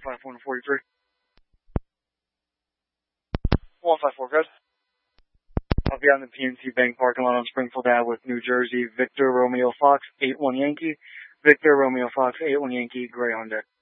154 154, good. I'll be on the PNC Bank parking lot on Springfield Ave with New Jersey. Victor Romeo Fox, 81 Yankee. Victor Romeo Fox, 81 Yankee, Gray Hyundai.